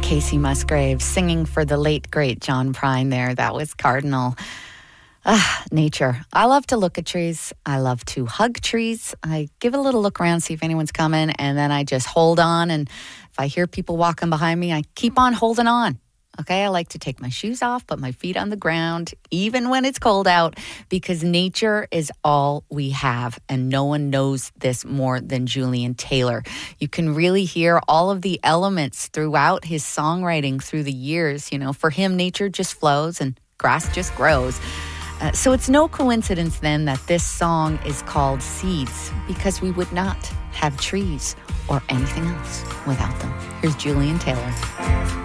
Casey Musgraves singing for the late, great John Prine there. That was Cardinal. Nature. I love to look at trees. I love to hug trees. I give a little look around, see if anyone's coming, and then I just hold on. And if I hear people walking behind me, I keep on holding on. Okay, I like to take my shoes off, put my feet on the ground, even when it's cold out, because nature is all we have. And no one knows this more than Julian Taylor. You can really hear all of the elements throughout his songwriting through the years. You know, for him, nature just flows and grass just grows. So it's no coincidence then that this song is called Seeds, because we would not have trees or anything else without them. Here's Julian Taylor.